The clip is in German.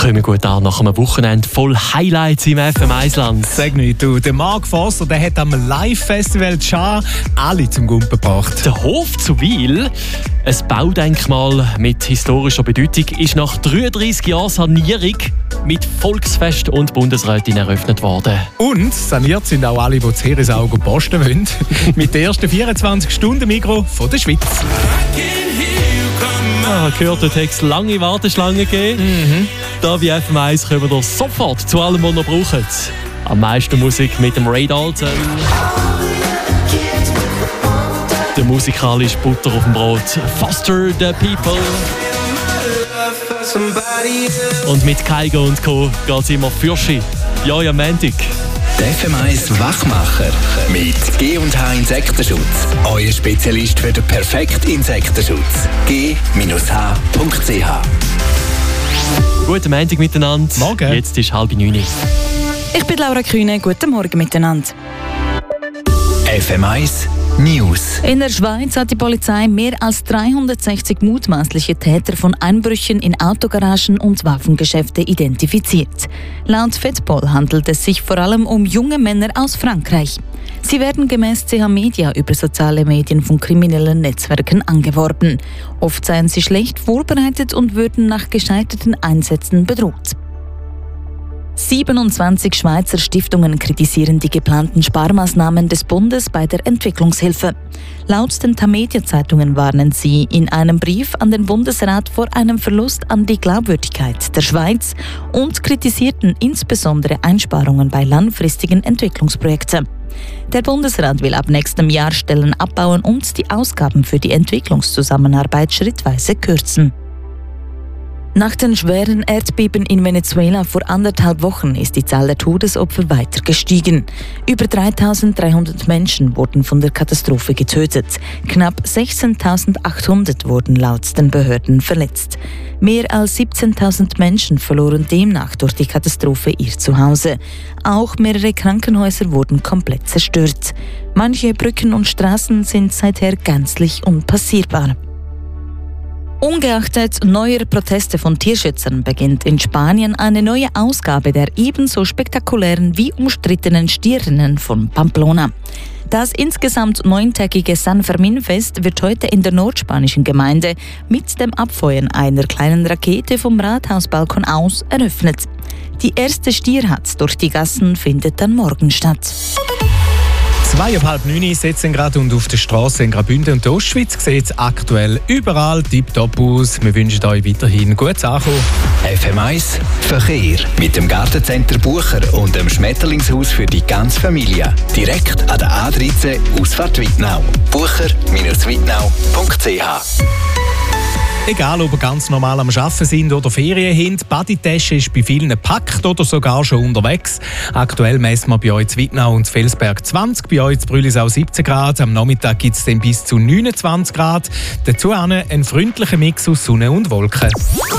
kommen gut an nach einem Wochenende voll Highlights im FM1-Land. Sag nicht, du, der Marc Forster, der hat am Live-Festival Char alle zum Gumpen gebracht. Der Hof zu Wil, ein Baudenkmal mit historischer Bedeutung, ist nach 33 Jahren Sanierung mit Volksfest und Bundesrätin eröffnet worden. Und saniert sind auch alle, die das Heeresauge posten wollen. Mit der ersten 24-Stunden-Mikro von der Schweiz. Gehört, dort hat es lange Warteschlangen gegeben. Da bei FM1 kommen wir sofort zu allem, was wir brauchen. Am meisten Musik mit dem Ray Dalton. Der musikalische Butter auf dem Brot. Foster the People. Und mit Kaigo und Co. geht es immer Fürschi. Ja, ja, Montag. Der FM1 Wachmacher mit G&H Insektenschutz. Euer Spezialist für den perfekten Insektenschutz. G-H.ch. Guten Montag miteinander. Morgen. Jetzt ist 8:30. Ich bin Laura Kühne. Guten Morgen miteinander. FM1 News. In der Schweiz hat die Polizei mehr als 360 mutmaßliche Täter von Einbrüchen in Autogaragen und Waffengeschäfte identifiziert. Laut Fedpol handelt es sich vor allem um junge Männer aus Frankreich. Sie werden gemäß CH Media über soziale Medien von kriminellen Netzwerken angeworben. Oft seien sie schlecht vorbereitet und würden nach gescheiterten Einsätzen bedroht. 27 Schweizer Stiftungen kritisieren die geplanten Sparmaßnahmen des Bundes bei der Entwicklungshilfe. Laut den Tamedia-Zeitungen warnen sie in einem Brief an den Bundesrat vor einem Verlust an die Glaubwürdigkeit der Schweiz und kritisierten insbesondere Einsparungen bei langfristigen Entwicklungsprojekten. Der Bundesrat will ab nächstem Jahr Stellen abbauen und die Ausgaben für die Entwicklungszusammenarbeit schrittweise kürzen. Nach den schweren Erdbeben in Venezuela vor 1,5 Wochen ist die Zahl der Todesopfer weiter gestiegen. Über 3.300 Menschen wurden von der Katastrophe getötet. Knapp 16.800 wurden laut den Behörden verletzt. Mehr als 17.000 Menschen verloren demnach durch die Katastrophe ihr Zuhause. Auch mehrere Krankenhäuser wurden komplett zerstört. Manche Brücken und Straßen sind seither gänzlich unpassierbar. Ungeachtet neuer Proteste von Tierschützern beginnt in Spanien eine neue Ausgabe der ebenso spektakulären wie umstrittenen Stierrennen von Pamplona. Das insgesamt 9-tägige San Fermin-Fest wird heute in der nordspanischen Gemeinde mit dem Abfeuern einer kleinen Rakete vom Rathausbalkon aus eröffnet. Die erste Stierhatz durch die Gassen findet dann morgen statt. 8:30 setzen gerade und auf der Straße in Graubünden und der Ostschweiz sieht es aktuell überall tipptopp aus. Wir wünschen euch weiterhin gutes Ankommen. FM1 Verkehr mit dem Gartencenter Bucher und dem Schmetterlingshaus für die ganze Familie. Direkt an der A13 Ausfahrt Wittnau. bucher-wittnau.ch. Egal, ob ihr ganz normal am Arbeiten sind oder Ferien haben, die Bodytasche ist bei vielen gepackt oder sogar schon unterwegs. Aktuell messen wir bei euch in Wittnau und Felsberg 20, bei euch in Brülisau 17 Grad. Am Nachmittag gibt es dann bis zu 29 Grad. Dazu ein freundlicher Mix aus Sonne und Wolken.